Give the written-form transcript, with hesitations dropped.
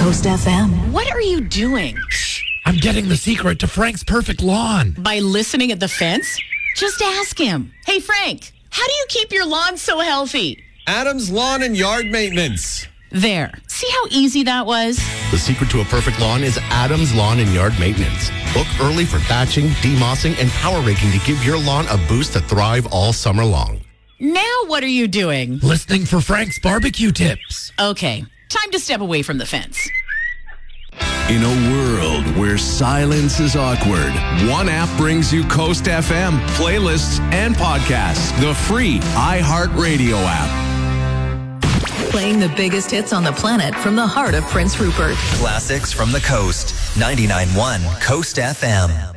Coast FM. What are you doing? Shh. I'm getting the secret to Frank's perfect lawn. By listening at the fence? Just ask him. Hey, Frank, how do you keep your lawn so healthy? Adam's Lawn and Yard Maintenance. There. See how easy that was? The secret to a perfect lawn is Adam's Lawn and Yard Maintenance. Book early for thatching, demossing, and power raking to give your lawn a boost to thrive all summer long. Now what are you doing? Listening for Frank's barbecue tips. Okay, time to step away from the fence. In a world where silence is awkward, one app brings you Coast FM, playlists, and podcasts. The free iHeartRadio app. Playing the biggest hits on the planet from the heart of Prince Rupert. Classics from the coast. 99.1 Coast FM.